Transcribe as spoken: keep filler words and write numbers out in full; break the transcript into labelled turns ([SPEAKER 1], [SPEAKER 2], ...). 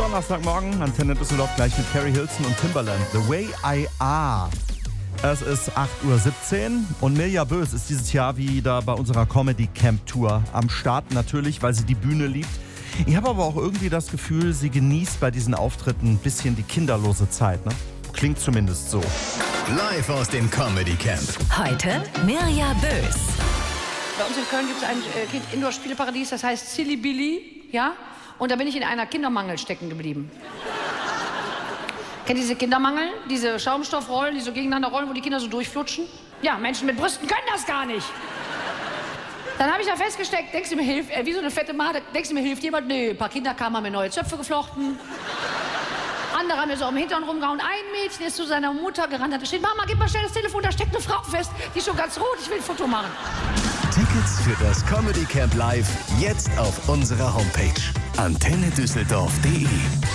[SPEAKER 1] Donnerstagmorgen, Antenne Düsseldorf gleich mit Carrie Hilson und Timbaland. The Way I Are. Es ist acht Uhr siebzehn und Mirja Bös ist dieses Jahr wieder bei unserer Comedy Camp Tour am Start, natürlich, weil sie die Bühne liebt. Ich habe aber auch irgendwie das Gefühl, sie genießt bei diesen Auftritten ein bisschen die kinderlose Zeit, ne? Klingt zumindest so.
[SPEAKER 2] Live aus dem Comedy Camp.
[SPEAKER 3] Heute Mirja Bös.
[SPEAKER 4] Bei uns in Köln gibt es ein äh, Indoor-Spieleparadies, das heißt Silly Billy, ja? Und da bin ich in einer Kindermangel stecken geblieben. Kennt ihr diese Kindermangel? Diese Schaumstoffrollen, die so gegeneinander rollen, wo die Kinder so durchflutschen? Ja, Menschen mit Brüsten können das gar nicht. Dann habe ich da festgesteckt, denkst du mir hilft, äh, wie so eine fette Made, denkst du mir hilft jemand? Nö, ein paar Kinder kamen, haben mir neue Zöpfe geflochten. Andere haben mir so am Hintern rumgehauen. Ein Mädchen ist zu seiner Mutter gerannt, hat geschrien, Mama, gib mal schnell das Telefon, da steckt eine Frau fest. Die ist schon ganz rot, ich will ein Foto machen.
[SPEAKER 2] Tickets für das Comedy Camp Live jetzt auf unserer Homepage antenne düsseldorf punkt de.